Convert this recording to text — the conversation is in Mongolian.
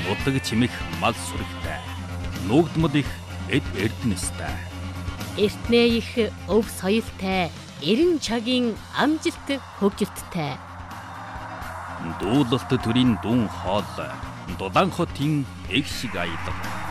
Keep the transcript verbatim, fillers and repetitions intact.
нутаг чимэх мал сүрэгтэй. Нүгдмэл их эд эрдэнэстэй. Эртнээ их өв соёлтой, эрен чагийн амжилт хөгжилттэй. Дуулалт төрийн дун хоол, Дулаан хотын эх шиг аялга.